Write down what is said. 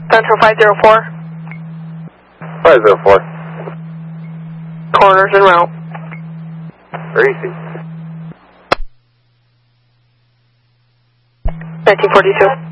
Metro 504. 504. Corners en route. Very easy. 1942.